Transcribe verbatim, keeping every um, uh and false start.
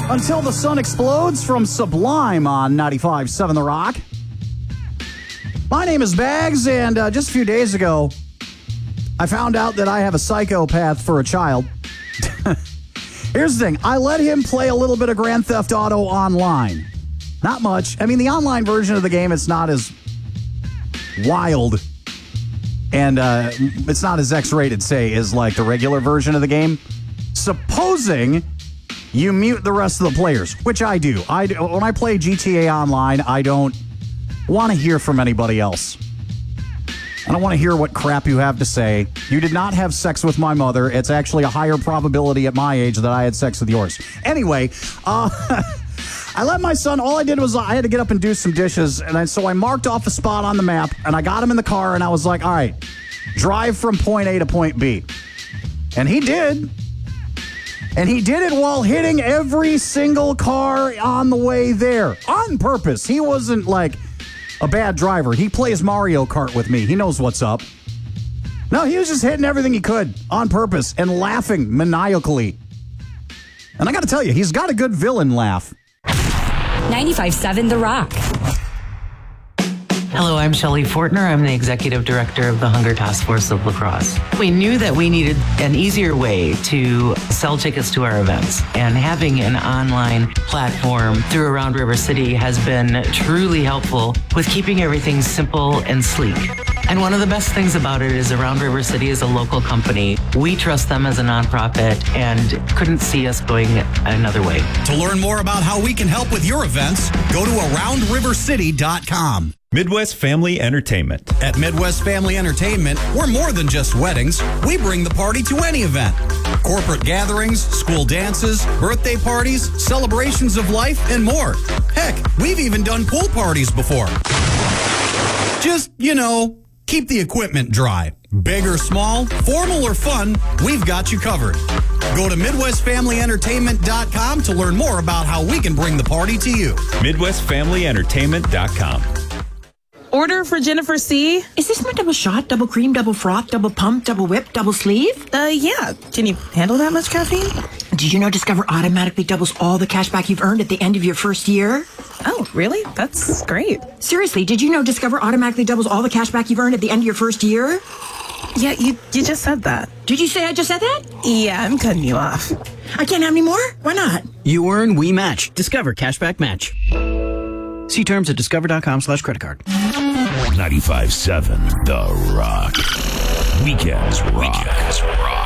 Until the Sun Explodes from Sublime on ninety-five point seven The Rock. My name is Bags, and uh, just a few days ago, I found out that I have a psychopath for a child. Here's the thing. I let him play a little bit of Grand Theft Auto online. Not much. I mean, the online version of the game, it's not as wild, and uh, it's not as X-rated, say, as like the regular version of the game. Supposing you mute the rest of the players, which I do. I do. When I play G T A Online, I don't want to hear from anybody else. I don't want to hear what crap you have to say. You did not have sex with my mother. It's actually a higher probability at my age that I had sex with yours. Anyway, uh, I let my son, all I did was I had to get up and do some dishes, and I, so I marked off a spot on the map, and I got him in the car, and I was like, all right, drive from point A to point B. And he did. And he did it while hitting every single car on the way there. On purpose. He wasn't like a bad driver. He plays Mario Kart with me. He knows what's up. No, he was just hitting everything he could on purpose and laughing maniacally. And I got to tell you, he's got a good villain laugh. ninety-five point seven The Rock. Hello, I'm Shelley Fortner. I'm the Executive Director of the Hunger Task Force of La Crosse. We knew that we needed an easier way to sell tickets to our events, and having an online platform through Around River City has been truly helpful with keeping everything simple and sleek. And one of the best things about it is Around River City is a local company. We trust them as a nonprofit and couldn't see us going another way. To learn more about how we can help with your events, go to around river city dot com. Midwest Family Entertainment. At Midwest Family Entertainment, we're more than just weddings. We bring the party to any event. Corporate gatherings, school dances, birthday parties, celebrations of life, and more. Heck, we've even done pool parties before. Just, you know, keep the equipment dry. Big or small, formal or fun, we've got you covered. Go to midwest family entertainment dot com to learn more about how we can bring the party to you. midwest family entertainment dot com. Order for Jennifer C. Is this my double shot, double cream, double froth, double pump, double whip, double sleeve? Uh, yeah. Can you handle that much caffeine? Did you know Discover automatically doubles all the cash back you've earned at the end of your first year? Oh, really? That's great. Seriously, did you know Discover automatically doubles all the cash back you've earned at the end of your first year? Yeah, you, you just said that. Did you say I just said that? Yeah, I'm cutting you off. I can't have any more? Why not? You earn, we match. Discover Cashback Match. See terms at discover.com slash credit card. ninety-five point seven The Rock. Weekends Rock. Weekends Rock.